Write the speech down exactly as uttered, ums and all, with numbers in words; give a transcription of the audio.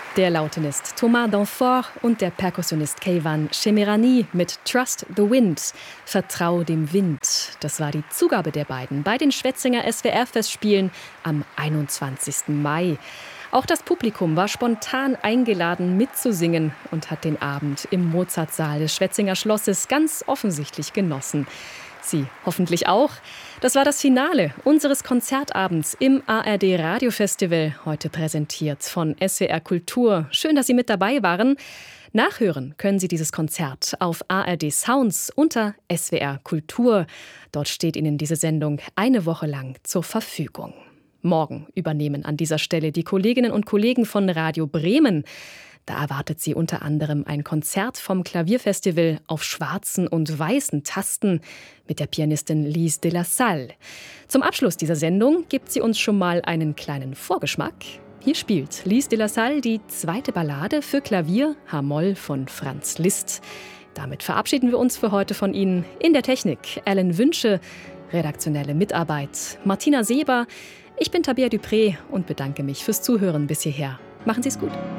Der Lautenist Thomas Danforth und der Perkussionist Keivan Shemirani mit Trust the Wind, Vertrau dem Wind. Das war die Zugabe der beiden bei den Schwetzinger S W R-Festspielen am einundzwanzigsten Mai. Auch das Publikum war spontan eingeladen mitzusingen und hat den Abend im Mozartsaal des Schwetzinger Schlosses ganz offensichtlich genossen. Sie hoffentlich auch. Das war das Finale unseres Konzertabends im A R D Radiofestival, heute präsentiert von S W R Kultur. Schön, dass Sie mit dabei waren. Nachhören können Sie dieses Konzert auf A R D Sounds unter S W R Kultur. Dort steht Ihnen diese Sendung eine Woche lang zur Verfügung. Morgen übernehmen an dieser Stelle die Kolleginnen und Kollegen von Radio Bremen. Da erwartet Sie unter anderem ein Konzert vom Klavierfestival auf schwarzen und weißen Tasten mit der Pianistin Lise de la Salle. Zum Abschluss dieser Sendung gibt sie uns schon mal einen kleinen Vorgeschmack. Hier spielt Lise de la Salle die zweite Ballade für Klavier H-Moll von Franz Liszt. Damit verabschieden wir uns für heute von Ihnen. In der Technik Alan Wünsche, redaktionelle Mitarbeit Martina Seber. Ich bin Tabea Dupré und bedanke mich fürs Zuhören bis hierher. Machen Sie es gut.